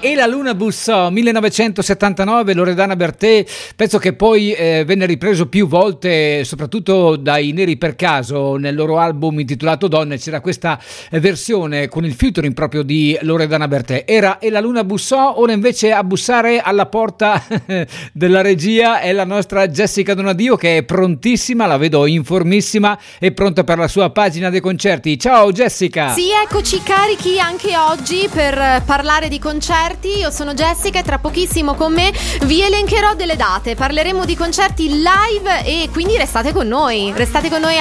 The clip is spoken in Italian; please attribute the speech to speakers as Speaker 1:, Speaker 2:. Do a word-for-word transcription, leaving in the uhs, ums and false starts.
Speaker 1: E la luna bussò, millenovecentosettantanove, Loredana Bertè, pezzo che poi eh, venne ripreso più volte, soprattutto dai Neri per Caso, nel loro album intitolato Donne. C'era questa versione con il featuring proprio di Loredana Bertè. Era E la luna bussò. Ora invece a bussare alla porta della regia è la nostra Jessica Donadio, che è prontissima, la vedo informissima e pronta per la sua pagina dei concerti. Ciao Jessica!
Speaker 2: Sì, eccoci carichi anche oggi per parlare di concerti. Io sono Jessica e tra pochissimo con me vi elencherò delle date, parleremo di concerti live e quindi restate con noi, restate con noi